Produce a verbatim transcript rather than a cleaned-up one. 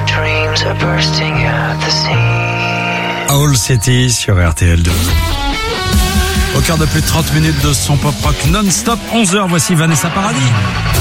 Owl City sur R T L deux. Au cœur de plus de trente minutes de son pop rock non-stop, onze heures, voici Vanessa Paradis.